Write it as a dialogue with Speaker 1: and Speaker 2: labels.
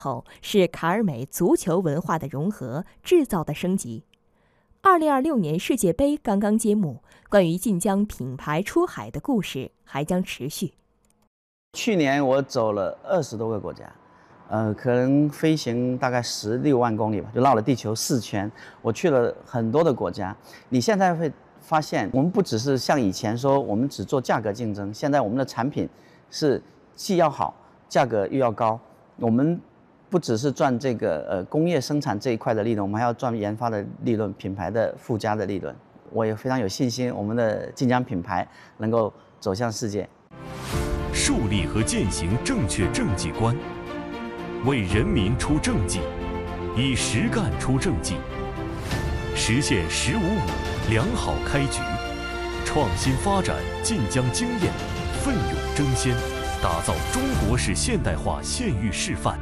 Speaker 1: 后是卡尔美足球文化的融合、制造的升级。2026年世界杯刚刚揭幕，关于晋江品牌出海的故事还将持续。
Speaker 2: 去年我走了20多个国家，可能飞行大概16万公里吧，就绕了地球4圈。我去了很多的国家。你现在会发现，我们不只是像以前说我们只做价格竞争，现在我们的产品是既要好，价格又要高。我们不只是赚这个工业生产这一块的利润，我们还要赚研发的利润、品牌的附加的利润。我也非常有信心，我们的晋江品牌能够走向世界。
Speaker 3: 树立和践行正确政绩观，为人民出政绩，以实干出政绩，实现“1055”良好开局，创新发展晋江经验，奋勇争先，打造中国式现代化县域示范。